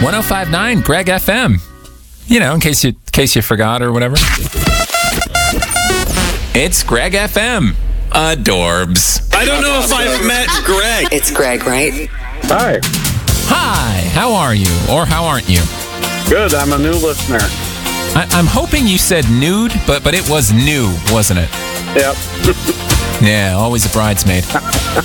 105.9 Greg FM. You know, in case you forgot or whatever. It's Greg FM. Adorbs. I don't know if I've met Greg. It's Greg, right? Hi. Hi, how are you? Or how aren't you? Good. I'm a new listener. I'm hoping you said nude, but it was new, wasn't it? Yep. Yeah, always a bridesmaid.